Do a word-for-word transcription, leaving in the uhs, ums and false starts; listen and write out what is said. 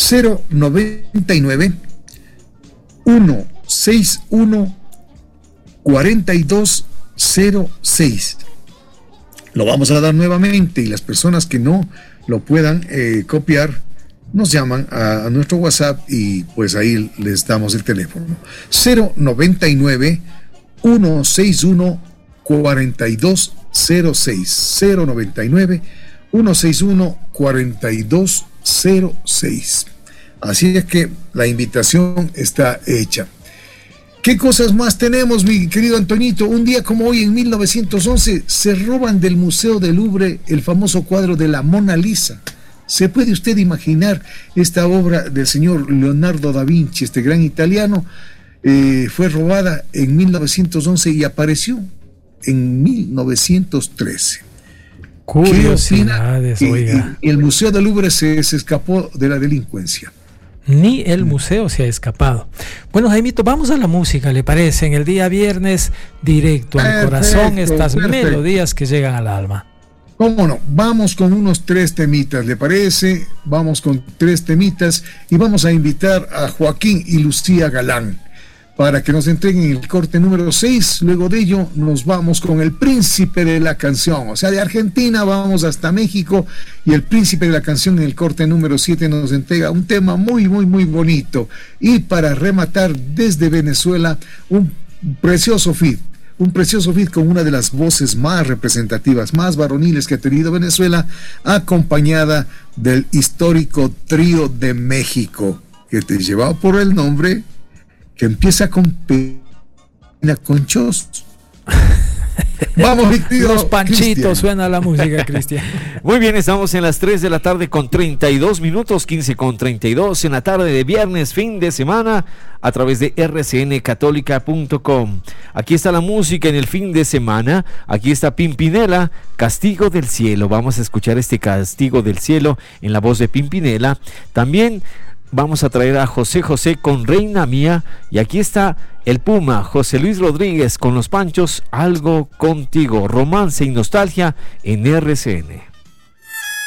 cero noventa y nueve, uno seis uno, cuarenta y dos cero seis. Lo vamos a dar nuevamente y las personas que no lo puedan eh, copiar nos llaman a, a nuestro WhatsApp y pues ahí les damos el teléfono. cero noventa y nueve, uno seis uno, cuarenta y dos cero seis. cero noventa y nueve, uno seis uno, cuarenta y dos cero seis. Así es que la invitación está hecha. ¿Qué cosas más tenemos, mi querido Antoñito? Un día como hoy, en mil novecientos once, se roban del Museo del Louvre el famoso cuadro de la Mona Lisa. ¿Se puede usted imaginar esta obra del señor Leonardo da Vinci, este gran italiano? Eh, fue robada en mil novecientos once y apareció en mil novecientos trece. Curiosidades, oiga. Y, y el Museo del Louvre se, se escapó de la delincuencia. Ni el museo se ha escapado. Bueno, Jaimito, vamos a la música, ¿le parece? En el día viernes, directo al Perfecto, corazón, estas perfecto. melodías que llegan al alma. ¿Cómo no? Vamos con unos tres temitas, ¿le parece? Vamos con tres temitas y vamos a invitar a Joaquín y Lucía Galán para que nos entreguen el corte número seis. Luego de ello nos vamos con el príncipe de la canción, o sea, de Argentina vamos hasta México y el príncipe de la canción en el corte número siete nos entrega un tema muy, muy, muy bonito. Y para rematar, desde Venezuela, un precioso feat. Un precioso feat con una de las voces más representativas, más varoniles que ha tenido Venezuela, acompañada del histórico Trío de México, que te llevaba por el nombre, que empieza con Pena Conchos. Vamos, mi querido Los Panchitos, Cristian. suena la música, Cristian. Muy bien, estamos en las tres de la tarde con treinta y dos minutos, quince con treinta y dos en la tarde de viernes, fin de semana, a través de erre ce ene católica punto com. Aquí está la música en el fin de semana, aquí está Pimpinela, Castigo del Cielo. Vamos a escuchar este Castigo del Cielo en la voz de Pimpinela. También vamos a traer a José José con Reina Mía, y aquí está el Puma, José Luis Rodríguez con Los Panchos, Algo Contigo, romance y nostalgia en erre ce ene.